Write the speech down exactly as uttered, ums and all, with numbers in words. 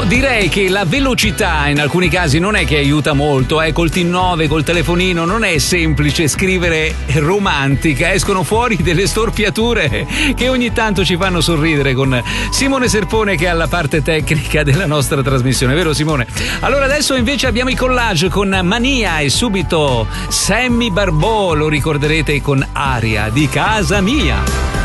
direi che la velocità in alcuni casi non è che aiuta molto, eh. Col T nove, col telefonino non è semplice scrivere romantica, escono fuori delle storpiature che ogni tanto ci fanno sorridere con Simone Serpone che è alla parte tecnica della nostra trasmissione, vero Simone? Allora adesso invece abbiamo i collage con Mania e subito Sammy Barbò, lo ricorderete con Aria di casa mia.